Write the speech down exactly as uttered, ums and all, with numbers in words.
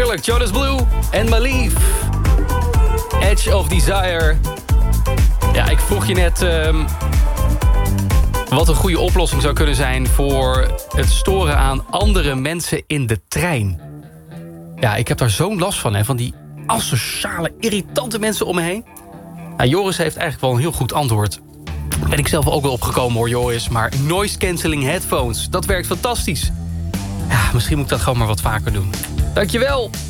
Heerlijk, Jonas Blue en Malief. Edge of Desire. Ja, ik vroeg je net um, wat een goede oplossing zou kunnen zijn voor het storen aan andere mensen in de trein. Ja, ik heb daar zo'n last van, hè, van die asociale, irritante mensen om me heen. Nou, Joris heeft eigenlijk wel een heel goed antwoord. Daar ben ik zelf ook wel opgekomen hoor, Joris. Maar noise cancelling headphones, dat werkt fantastisch. Ja, misschien moet ik dat gewoon maar wat vaker doen. Dankjewel.